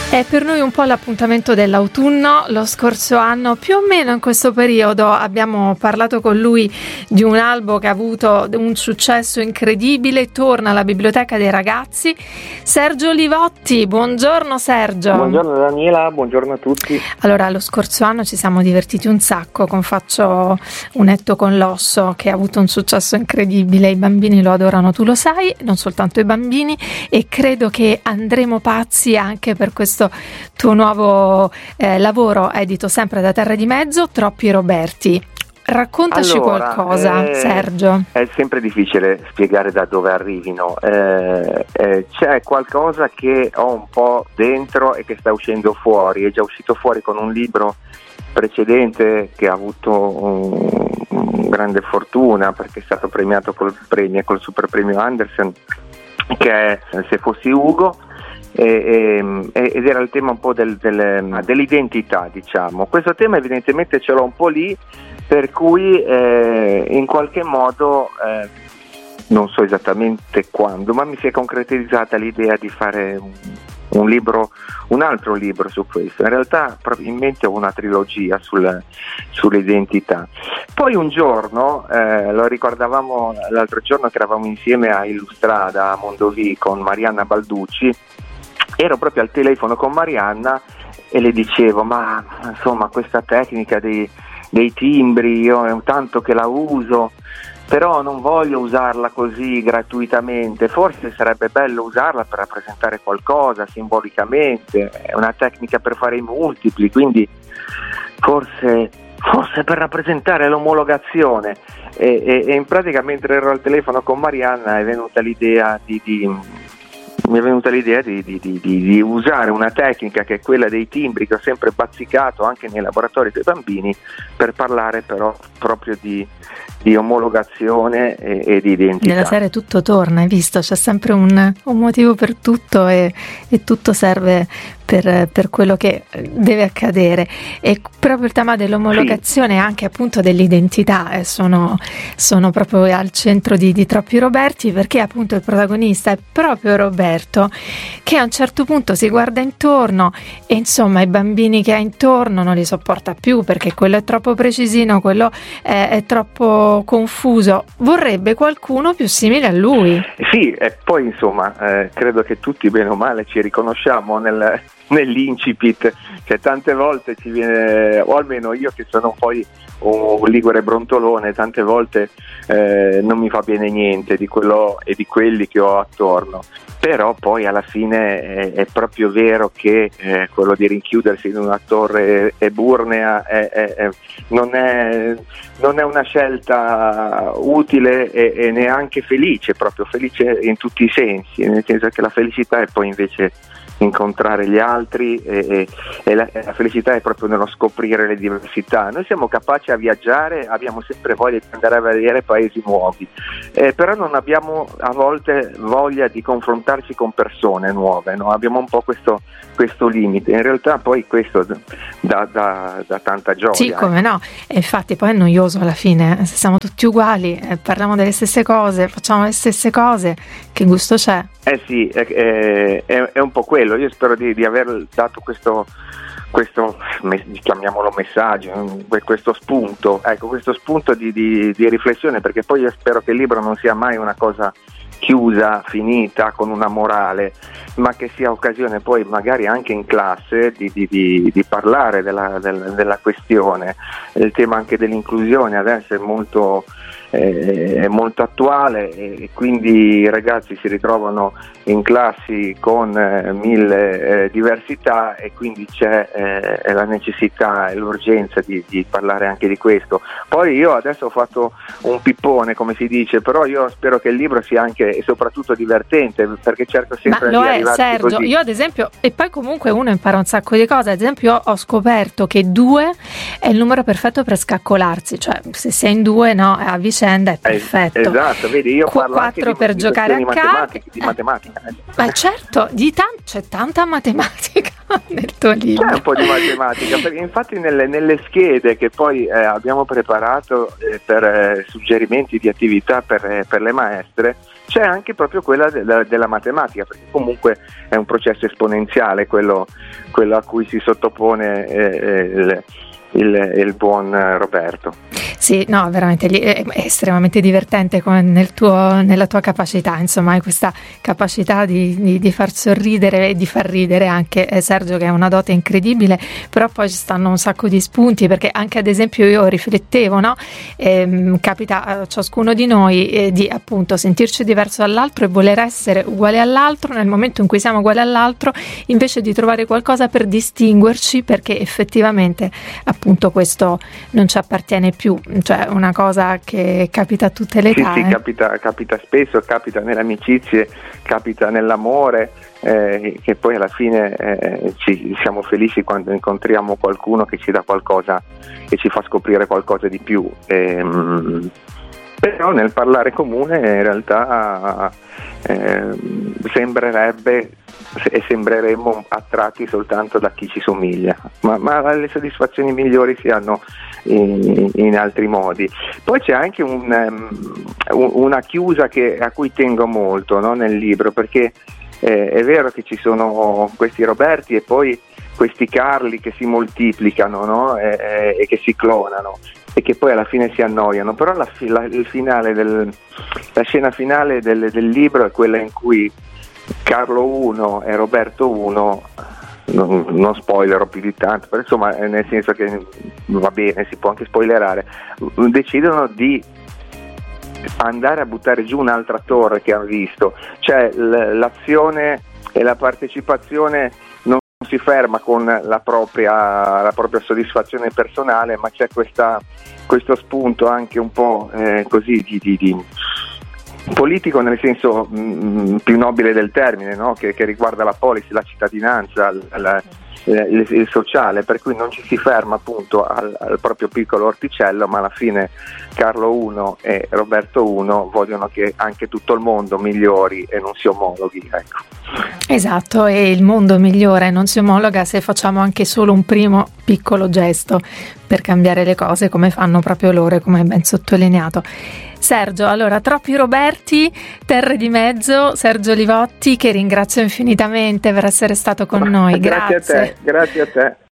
È per noi un po' l'appuntamento dell'autunno. Lo scorso anno, più o meno in questo periodo, abbiamo parlato con lui di un albo che ha avuto un successo incredibile. Torna alla Biblioteca dei Ragazzi. Sergio Livotti, buongiorno Sergio. Buongiorno Daniela, buongiorno a tutti. Allora, lo scorso anno ci siamo divertiti un sacco con Faccio unetto con l'osso, che ha avuto un successo incredibile. I bambini lo adorano, tu lo sai, non soltanto i bambini, e credo che andremo pazzi anche per questo tuo nuovo lavoro edito sempre da Terra di Mezzo, Troppi Roberti. Raccontaci qualcosa, Sergio. È sempre difficile spiegare da dove arrivino. C'è qualcosa che ho un po' dentro e che sta uscendo fuori. È già uscito fuori con un libro precedente che ha avuto grande fortuna perché è stato premiato col super premio Andersen, che è Se fossi Ugo. Ed era il tema un po' dell'identità, diciamo. Questo tema evidentemente ce l'ho un po' lì, per cui in qualche modo non so esattamente quando, ma mi si è concretizzata l'idea di fare un altro libro su questo. In realtà in mente ho una trilogia sull'identità. Poi un giorno, lo ricordavamo l'altro giorno che eravamo insieme a Illustrada a Mondovì con Marianna Balducci. Ero proprio al telefono con Marianna e le dicevo: ma insomma, questa tecnica dei timbri, io è un tanto che la uso, però non voglio usarla così gratuitamente, forse sarebbe bello usarla per rappresentare qualcosa simbolicamente, è una tecnica per fare i multipli, quindi forse per rappresentare l'omologazione. E in pratica, mentre ero al telefono con Marianna, mi è venuta l'idea di usare una tecnica che è quella dei timbri, che ho sempre bazzicato anche nei laboratori dei bambini, per parlare però proprio di omologazione e di identità. Nella serie tutto torna, hai visto? C'è sempre un motivo per tutto e tutto serve per quello che deve accadere, e proprio il tema dell'omologazione e anche appunto dell'identità sono proprio al centro di Troppi Roberti, perché appunto il protagonista è proprio Roberto, che a un certo punto si guarda intorno e insomma i bambini che ha intorno non li sopporta più, perché quello è troppo precisino, quello è troppo confuso, vorrebbe qualcuno più simile a lui. Sì, e poi insomma credo che tutti bene o male ci riconosciamo nell'incipit, cioè tante volte ci viene, o almeno io che sono poi un ligure brontolone, tante volte non mi fa bene niente di quello e di quelli che ho attorno, però poi alla fine è proprio vero che quello di rinchiudersi in una torre eburnea non è una scelta utile e neanche felice, proprio felice in tutti i sensi, nel senso che la felicità è poi invece incontrare gli altri e la felicità è proprio nello scoprire le diversità. Noi siamo capaci a viaggiare, abbiamo sempre voglia di andare a vedere paesi nuovi, però non abbiamo a volte voglia di confrontarci con persone nuove, no? Abbiamo un po' questo limite. In realtà poi questo dà tanta gioia. Sì, come no, e infatti poi è noioso alla fine, se siamo tutti uguali, parliamo delle stesse cose, facciamo le stesse cose, che gusto c'è? Sì, è un po' quello. Io spero di aver dato questo chiamiamolo messaggio, questo spunto, ecco, questo spunto di riflessione, perché poi io spero che il libro non sia mai una cosa chiusa, finita, con una morale, ma che sia occasione poi magari anche in classe di parlare della questione. Il tema anche dell'inclusione adesso è molto attuale, e quindi i ragazzi si ritrovano in classi con 1000 diversità, e quindi c'è la necessità e l'urgenza di parlare anche di questo. Poi io adesso ho fatto un pippone, come si dice, però io spero che il libro sia anche e soprattutto divertente, perché cerco sempre di arrivarci Sergio, così. io ad esempio, e poi comunque uno impara un sacco di cose, ad esempio ho scoperto che 2 è il numero perfetto per scaccolarsi, cioè se sei in 2, no, a vicenda è perfetto. Esatto, vedi, io parlo 4 per giocare a carte, di matematica. Ma certo, c'è tanta matematica nel tuo libro. C'è un po' di matematica, perché infatti nelle schede che poi abbiamo preparato per suggerimenti di attività per le maestre, c'è anche proprio quella della matematica, perché comunque è un processo esponenziale quello a cui si sottopone il buon Roberto. Sì, no, veramente è estremamente divertente nella tua capacità, insomma, hai questa capacità di far sorridere e di far ridere anche Sergio, che è una dote incredibile, però poi ci stanno un sacco di spunti, perché anche ad esempio io riflettevo, no? Capita a ciascuno di noi di appunto sentirci diverso dall'altro e voler essere uguale all'altro. Nel momento in cui siamo uguali all'altro, invece di trovare qualcosa per distinguerci, perché effettivamente appunto questo non ci appartiene più, cioè una cosa che capita a tutte le età. Sì, capita spesso, capita nelle amicizie, capita nell'amore, che poi alla fine siamo felici quando incontriamo qualcuno che ci dà qualcosa, che ci fa scoprire qualcosa di più. Però nel parlare comune in realtà sembreremmo attratti soltanto da chi ci somiglia, ma le soddisfazioni migliori si hanno in altri modi. Poi c'è anche una chiusa a cui tengo molto, no, nel libro, perché è vero che ci sono questi Roberti e poi questi Carli che si moltiplicano, no? E che si clonano e che poi alla fine si annoiano, però la scena finale del libro è quella in cui Carlo 1 e Roberto 1, non spoilerò più di tanto, però insomma, nel senso che va bene, si può anche spoilerare, decidono di andare a buttare giù un'altra torre che hanno visto, cioè l'azione e la partecipazione non si ferma con la propria soddisfazione personale, ma c'è questo spunto anche un po' così di politico, nel senso più nobile del termine, no? che riguarda la policy, la cittadinanza, il sociale, per cui non ci si ferma appunto al proprio piccolo orticello, ma alla fine Carlo 1 e Roberto 1 vogliono che anche tutto il mondo migliori e non si omologhi, ecco. Esatto, e il mondo migliora e non si omologa se facciamo anche solo un primo piccolo gesto per cambiare le cose, come fanno proprio loro, come hai ben sottolineato. Sergio, allora, troppi Roberti, terre di mezzo, Sergio Livotti, che ringrazio infinitamente per essere stato con noi. Grazie a te.